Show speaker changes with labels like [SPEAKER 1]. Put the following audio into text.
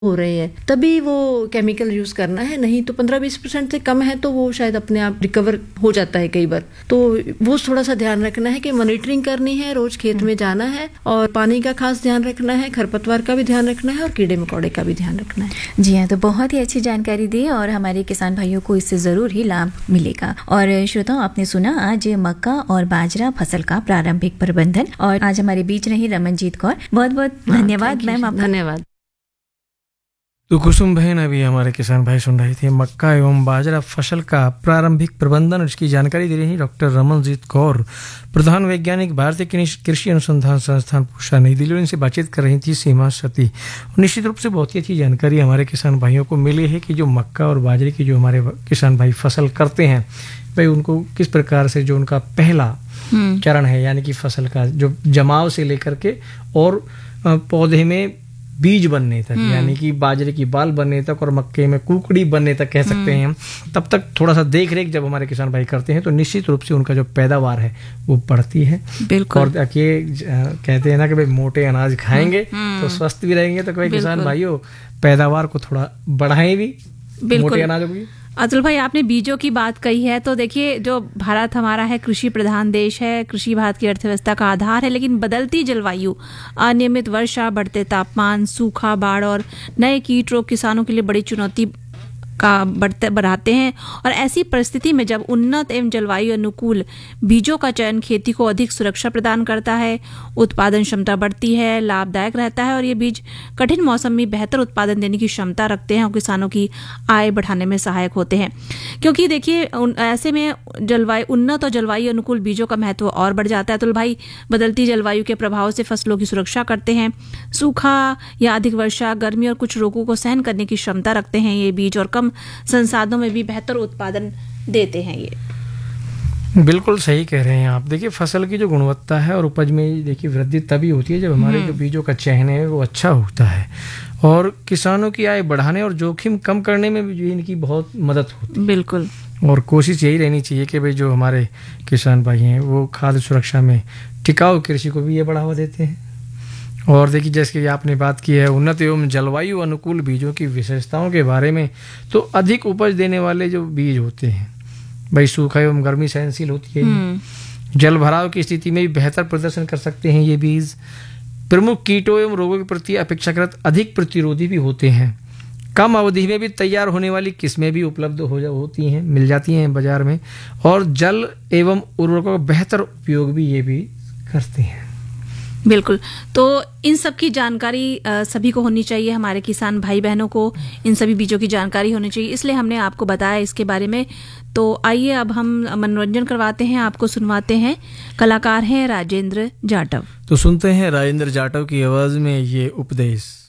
[SPEAKER 1] हो रहे हैं, तभी वो केमिकल यूज करना है, नहीं तो 15-20% से कम है तो वो शायद अपने आप रिकवर हो जाता है कई बार। तो वो थोड़ा सा ध्यान रखना है कि मॉनिटरिंग करनी है, रोज खेत में जाना है और पानी का खास ध्यान रखना है, खरपतवार का भी ध्यान रखना है और कीड़े मकोड़े का भी ध्यान रखना है।
[SPEAKER 2] जी हाँ, तो बहुत ही अच्छी जानकारी दी और हमारे किसान भाइयों को इससे जरूर ही लाभ मिलेगा। और श्रोताओं, आपने सुना आज मक्का और बाजरा फसल का प्रारंभिक प्रबंधन, और आज हमारे बीच रही रमनजीत कौर। बहुत बहुत धन्यवाद मैम आपका।
[SPEAKER 1] धन्यवाद।
[SPEAKER 3] तो कुसुम बहन अभी हमारे किसान भाई सुन रहे थे मक्का एवं बाजरा फसल का प्रारंभिक प्रबंधन और इसकी जानकारी दे रही डॉक्टर रमनजीत कौर, प्रधान वैज्ञानिक, भारतीय कृषि अनुसंधान संस्थान पूषा, नई दिल्ली। इनसे बातचीत कर रही थी सीमा सती। निश्चित रूप से बहुत ही अच्छी जानकारी हमारे किसान भाइयों को मिली है कि जो मक्का और बाजरे की जो हमारे किसान भाई फसल करते हैं, भाई उनको किस प्रकार से जो उनका पहला चरण है, यानी कि फसल का जो जमाव से लेकर के और पौधे में बीज बनने तक, यानी कि बाजरे की बाल बनने तक और मक्के में कुकड़ी बनने तक कह सकते हैं हम, तब तक थोड़ा सा देख रेख जब हमारे किसान भाई करते हैं तो निश्चित रूप से उनका जो पैदावार है वो बढ़ती है।
[SPEAKER 2] बिल्कुल।
[SPEAKER 3] और ये कहते हैं ना कि भाई मोटे अनाज खाएंगे तो स्वस्थ भी रहेंगे, तो भाई किसान भाइयों पैदावार को थोड़ा बढ़ाएं भी मोटे अनाजों की।
[SPEAKER 4] अतुल भाई, आपने बीजों की बात कही है, तो देखिए जो भारत हमारा है कृषि प्रधान देश है, कृषि भारत की अर्थव्यवस्था का आधार है, लेकिन बदलती जलवायु, अनियमित वर्षा, बढ़ते तापमान, सूखा, बाढ़ और नए कीट रोग किसानों के लिए बड़ी चुनौती का बढ़ाते हैं। और ऐसी परिस्थिति में जब उन्नत एवं जलवायु अनुकूल बीजों का चयन खेती को अधिक सुरक्षा प्रदान करता है, उत्पादन क्षमता बढ़ती है, लाभदायक रहता है और ये बीज कठिन मौसम में बेहतर उत्पादन देने की क्षमता रखते हैं और किसानों की आय बढ़ाने में सहायक होते हैं। क्योंकि देखिए ऐसे में उन्नत और जलवायु अनुकूल बीजों का महत्व और बढ़ जाता है। तो भाई, बदलती जलवायु के प्रभाव से फसलों की सुरक्षा करते हैं, सूखा या अधिक वर्षा, गर्मी और कुछ रोगों को सहन करने की क्षमता रखते हैं ये बीज, और कम संसाधनों में भी बेहतर उत्पादन देते हैं ये।
[SPEAKER 3] बिल्कुल सही कह रहे हैं आप। देखिए फसल की जो गुणवत्ता है और उपज में देखिए वृद्धि तभी होती है जब हमारे जो बीजों का चयन है वो अच्छा होता है, और किसानों की आय बढ़ाने और जोखिम कम करने में भी इनकी बहुत मदद होती है।
[SPEAKER 4] बिल्कुल।
[SPEAKER 3] और कोशिश यही रहनी चाहिए कि भाई जो हमारे किसान भाई हैं वो खाद्य सुरक्षा में टिकाऊ कृषि को भी ये बढ़ावा देते हैं। और देखिए जैसे कि आपने बात की है उन्नत एवं जलवायु अनुकूल बीजों की विशेषताओं के बारे में, तो अधिक उपज देने वाले जो बीज होते हैं भाई सूखा एवं गर्मी सहनशील होती है, जल भराव की स्थिति में भी बेहतर प्रदर्शन कर सकते हैं ये बीज, प्रमुख कीटों एवं रोगों के प्रति अपेक्षाकृत अधिक प्रतिरोधी भी होते हैं, कम अवधि में भी तैयार होने वाली किस्में भी उपलब्ध होती हैं, मिल जाती हैं बाजार में, और जल एवं उर्वरकों का बेहतर उपयोग भी ये भी करते हैं।
[SPEAKER 4] बिल्कुल। तो इन सब की जानकारी सभी को होनी चाहिए, हमारे किसान भाई बहनों को इन सभी बीजों की जानकारी होनी चाहिए, इसलिए हमने आपको बताया इसके बारे में। तो आइए अब हम मनोरंजन करवाते हैं, आपको सुनवाते हैं। कलाकार हैं राजेंद्र जाटव।
[SPEAKER 3] तो सुनते हैं राजेंद्र जाटव की आवाज में ये उपदेश।